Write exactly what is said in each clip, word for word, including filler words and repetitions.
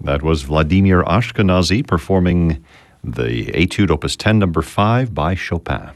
That was Vladimir Ashkenazy performing the Etude Opus ten, number five by Chopin.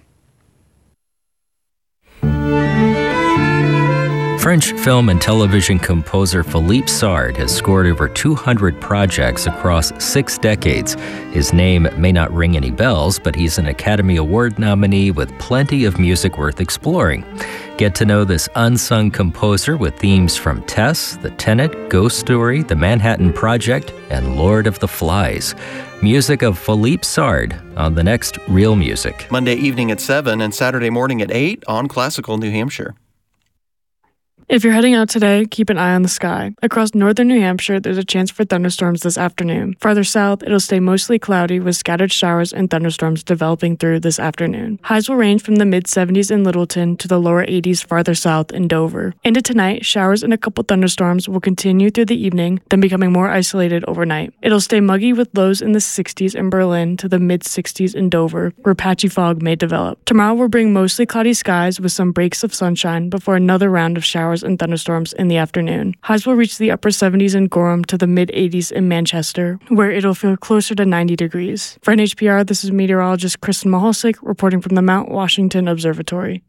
French film and television composer Philippe Sard has scored over two hundred projects across six decades. His name may not ring any bells, but he's an Academy Award nominee with plenty of music worth exploring. Get to know this unsung composer with themes from Tess, The Tenant, Ghost Story, The Manhattan Project, and Lord of the Flies. Music of Philippe Sard on the next Real Music. Monday evening at seven and Saturday morning at eight on Classical New Hampshire. If you're heading out today, keep an eye on the sky. Across northern New Hampshire, there's a chance for thunderstorms this afternoon. Farther south, it'll stay mostly cloudy with scattered showers and thunderstorms developing through this afternoon. Highs will range from the mid seventies in Littleton to the lower eighties farther south in Dover. Into tonight, showers and a couple thunderstorms will continue through the evening, then becoming more isolated overnight. It'll stay muggy with lows in the sixties in Berlin to the mid sixties in Dover, where patchy fog may develop. Tomorrow will bring mostly cloudy skies with some breaks of sunshine before another round of showers and thunderstorms in the afternoon. Highs will reach the upper seventies in Gorham to the mid eighties in Manchester, where it'll feel closer to ninety degrees. For N H P R, this is meteorologist Kristen Mahalsick reporting from the Mount Washington Observatory.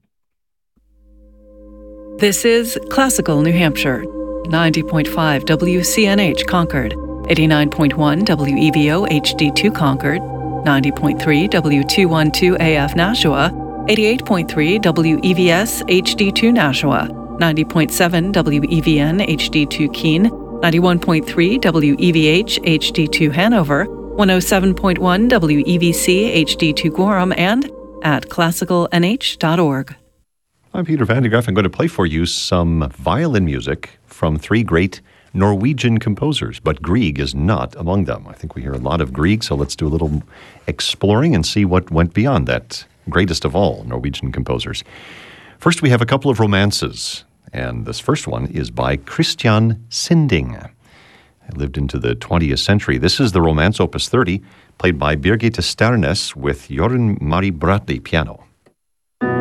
This is Classical New Hampshire, ninety point five W C N H Concord, eighty-nine point one W E V O H D two Concord, ninety point three W two twelve A F Nashua, eighty-eight point three W E V S H D two Nashua, ninety point seven W E V N H D two Keene, ninety-one point three W E V H H D two Hanover, one oh seven point one W E V C H D two Gorham, and at classical n h dot org. I'm Peter Van de Graaff. I'm going to play for you some violin music from three great Norwegian composers, but Grieg is not among them. I think we hear a lot of Grieg, so let's do a little exploring and see what went beyond that greatest of all Norwegian composers. First, we have a couple of romances, and this first one is by Christian Sinding. He lived into the twentieth century. This is the Romance Opus thirty, played by Birgitte Sternes with Jorunn Marie Bratlie piano.